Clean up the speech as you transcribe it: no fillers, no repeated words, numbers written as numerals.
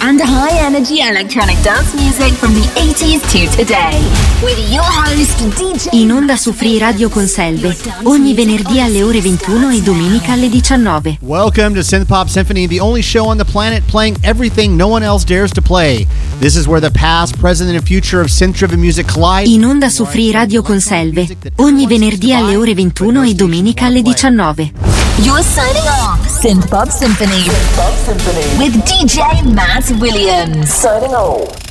and high-energy electronic dance music from the 80s to today. With your host, DJ. In onda su Free Radio Conselve, ogni venerdì alle ore 21 e domenica alle 19. Welcome to Synth Pop Symphony, the only show on the planet playing everything no one else dares to play. This is where the past, present, and future of synth-driven music collide. In onda su Free Radio Conselve, ogni venerdì alle ore 21 e domenica alle 19. You're signing off Synth Pop Symphony with DJ Matt Williams. Signing off.